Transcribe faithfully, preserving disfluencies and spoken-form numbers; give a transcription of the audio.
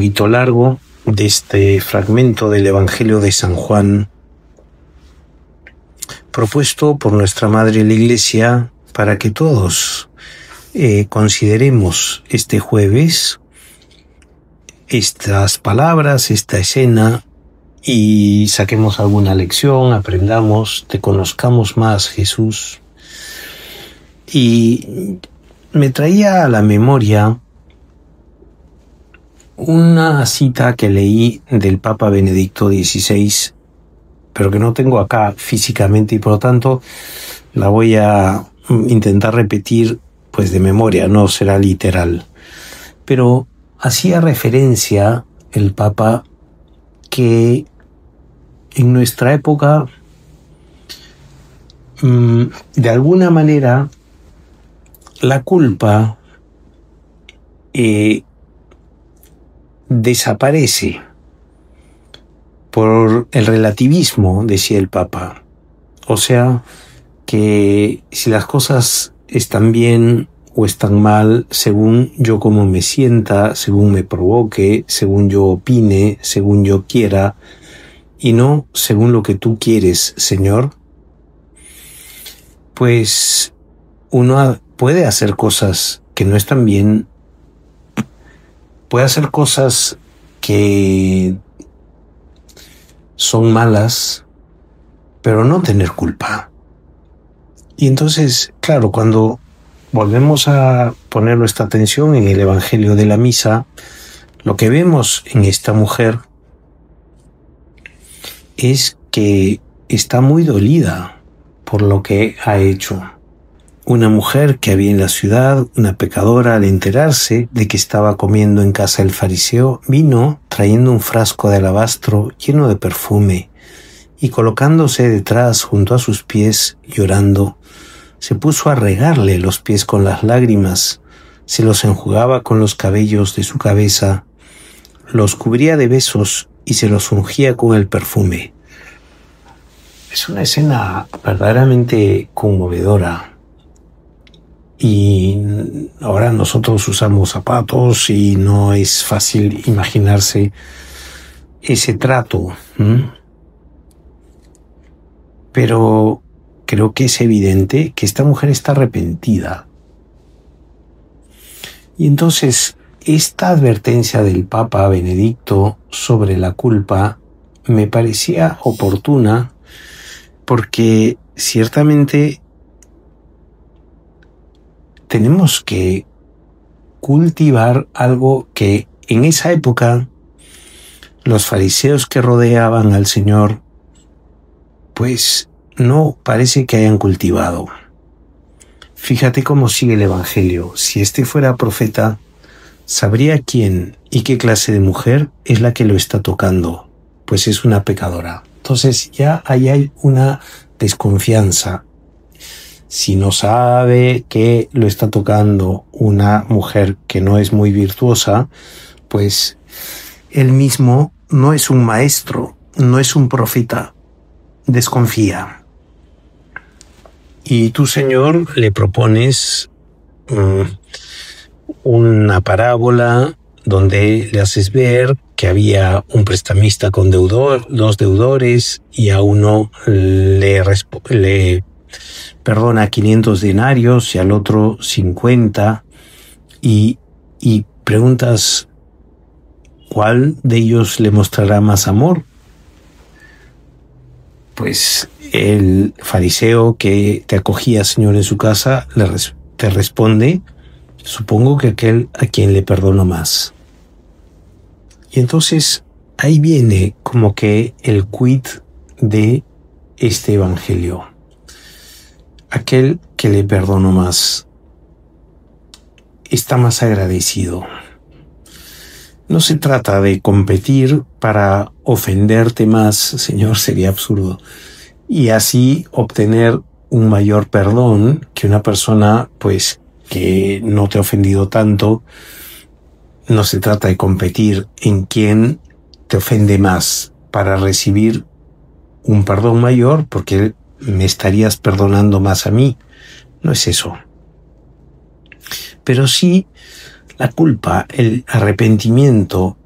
poquito largo de este fragmento del Evangelio de San Juan, propuesto por nuestra Madre la Iglesia para que todos eh, consideremos este jueves estas palabras, esta escena, y saquemos alguna lección, aprendamos, te conozcamos más, Jesús. Y me traía a la memoria una cita que leí del Papa Benedicto dieciséis, pero que no tengo acá físicamente y por lo tanto la voy a intentar repetir pues de memoria, no será literal. Pero hacía referencia el Papa que en nuestra época de alguna manera la culpa eh, desaparece por el relativismo, decía el Papa. O sea, que si las cosas están bien o están mal, según yo como me sienta, según me provoque, según yo opine, según yo quiera, y no según lo que tú quieres, Señor, pues uno puede hacer cosas que no están bien, puede hacer cosas que son malas, pero no tener culpa. Y entonces, claro, cuando volvemos a poner nuestra atención en el Evangelio de la Misa, lo que vemos en esta mujer es que está muy dolida por lo que ha hecho. Una mujer que había en la ciudad, una pecadora, al enterarse de que estaba comiendo en casa del fariseo, vino trayendo un frasco de alabastro lleno de perfume y colocándose detrás junto a sus pies, llorando, se puso a regarle los pies con las lágrimas, se los enjugaba con los cabellos de su cabeza, los cubría de besos y se los ungía con el perfume. Es una escena verdaderamente conmovedora. Y ahora nosotros usamos zapatos y no es fácil imaginarse ese trato. ¿Mm? Pero creo que es evidente que esta mujer está arrepentida. Y entonces esta advertencia del Papa Benedicto sobre la culpa me parecía oportuna porque ciertamente tenemos que cultivar algo que en esa época los fariseos que rodeaban al Señor pues no parece que hayan cultivado. Fíjate cómo sigue el Evangelio. Si este fuera profeta, sabría quién y qué clase de mujer es la que lo está tocando, pues es una pecadora. Entonces ya ahí hay una desconfianza. Si no sabe que lo está tocando una mujer que no es muy virtuosa, pues él mismo no es un maestro, no es un profeta, desconfía. Y tú, Señor, le propones um, una parábola donde le haces ver que había un prestamista con deudor, dos deudores, y a uno le, le perdona quinientos denarios y al otro cincuenta, y, y preguntas ¿cuál de ellos le mostrará más amor? Pues el fariseo que te acogía, Señor, en su casa, le res- te responde, supongo que aquel a quien le perdono más. Y entonces ahí viene como que el quid de este evangelio. Aquel que le perdono más está más agradecido. No se trata de competir para ofenderte más, Señor, sería absurdo, y así obtener un mayor perdón que una persona, pues, que no te ha ofendido tanto. No se trata de competir en quién te ofende más para recibir un perdón mayor, porque me estarías perdonando más a mí. No es eso. Pero sí, la culpa, el arrepentimiento